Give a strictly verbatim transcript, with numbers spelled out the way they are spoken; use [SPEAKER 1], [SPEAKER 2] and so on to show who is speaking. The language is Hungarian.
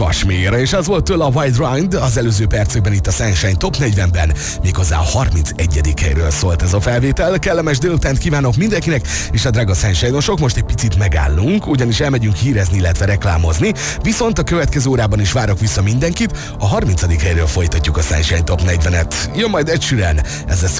[SPEAKER 1] Kashmir, és az volt tőle a Wild Rind az előző percekben itt a Sunshine Top negyvenben, méghozzá a harmincegyedik helyről szólt ez a felvétel. Kellemes délutánt kívánok mindenkinek, és a drága Sunshine-osok, most egy picit megállunk, ugyanis elmegyünk hírezni, illetve reklámozni, viszont a következő órában is várok vissza mindenkit, a harmincadik helyről folytatjuk a Sunshine Top negyvenet. Jön majd Ed Sheeran, ez lesz